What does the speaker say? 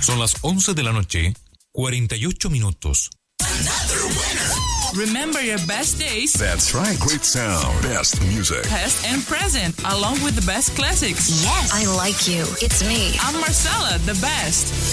Son las 11 de la noche, 48 minutos. Remember your best days. That's right. Great sound. Best music. Past and present, along with the best classics. Yes, I like you. It's me. I'm Marcella, the best.